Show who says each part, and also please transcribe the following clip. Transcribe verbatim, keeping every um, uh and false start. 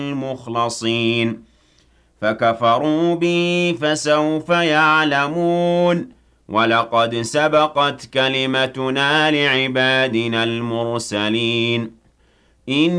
Speaker 1: المخلصين فكفروا به فسوف يعلمون ولقد سبقت كلمتنا لعبادنا المرسلين إن